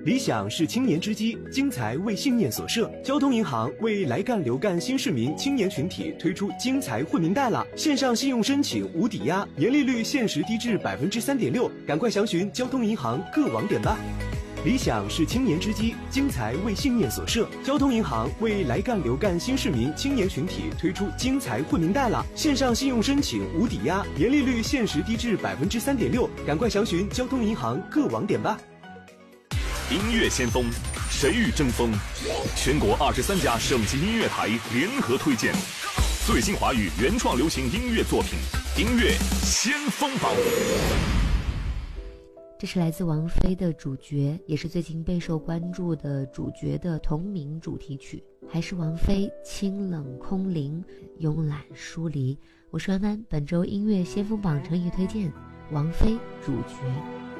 理想是青年之基，精才为信念所设。交通银行为来干留干新市民青年群体推出精才惠民贷了，线上信用申请无抵押，年利率限时低至3.6%，赶快详询交通银行各网点吧。理想是青年之基，精才为信念所设。交通银行为来干留干新市民青年群体推出精才惠民贷了，线上信用申请无抵押，年利率限时低至3.6%，赶快详询交通银行各网点吧。 音乐先锋，谁与争锋？全国23家省级音乐台联合推荐最新华语原创流行音乐作品，音乐先锋榜。 这是来自王菲的主角，也是最近备受关注的主角的同名主题曲，还是王菲清冷空灵，慵懒疏离。我是安安，本周音乐先锋榜诚意推荐王菲主角。